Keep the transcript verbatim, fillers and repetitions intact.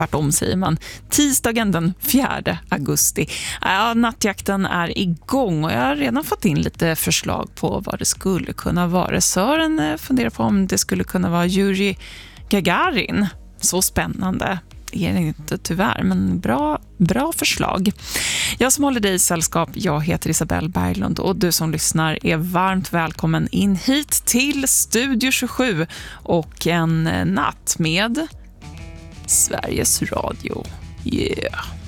tvärtom säger man, tisdagen den fjärde augusti. Ja, nattjakten är igång och jag har redan fått in lite förslag på vad det skulle kunna vara. Sören funderar på om det skulle kunna vara Yuri Gagarin. Så spännande är det inte tyvärr, men bra, bra förslag. Jag som håller dig i sällskap, jag heter Isabelle Berglund och du som lyssnar är varmt välkommen in hit till Studio tjugosju och en natt med Sveriges Radio. Yeah.